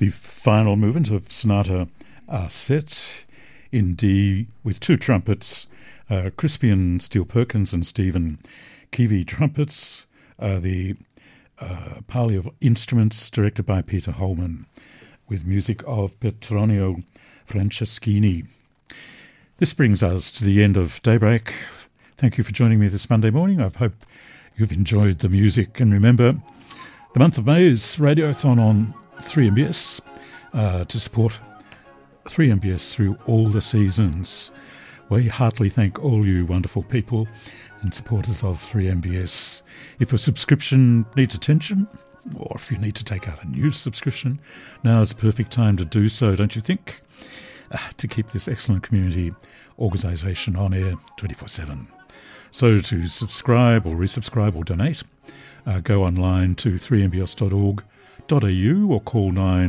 The final movement of Sonata set in D with two trumpets, Crispian Steele-Perkins and Stephen Keevy trumpets, the Parley of Instruments directed by Peter Holman, with music of Petronio Franceschini. This brings us to the end of Daybreak. Thank you for joining me this Monday morning. I hope you've enjoyed the music. And remember, the month of May is Radiothon on 3MBS to support 3MBS through all the seasons. We heartily thank all you wonderful people and supporters of 3MBS. If a subscription needs attention, or if you need to take out a new subscription, now is the perfect time to do so, don't you think? To keep this excellent community organisation on air 24/7. So to subscribe or resubscribe or donate, go online to 3mbs.org.au or call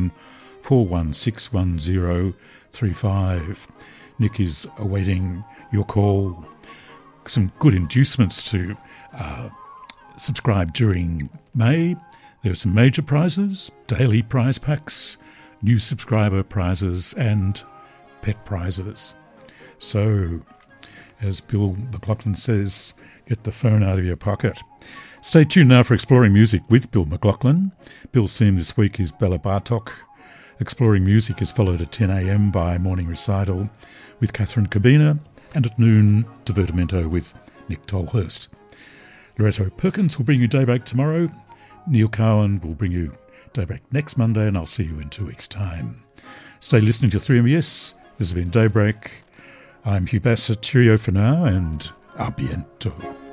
94161035. Nick is awaiting your call. Some good inducements to subscribe during May. There are some major prizes, daily prize packs, new subscriber prizes and pet prizes. So, as Bill McLaughlin says, get the phone out of your pocket. Stay tuned now for Exploring Music with Bill McLaughlin. Bill's theme this week is Bela Bartok. Exploring Music is followed at 10 a.m. by Morning Recital with Catherine Cabina, and at noon, Divertimento with Nick Tolhurst. Loretto Perkins will bring you Daybreak tomorrow. Neil Cowan will bring you Daybreak next Monday, and I'll see you in 2 weeks' time. Stay listening to 3MBS. This has been Daybreak. I'm Hugh Bassett. Cheerio for now, and a biento.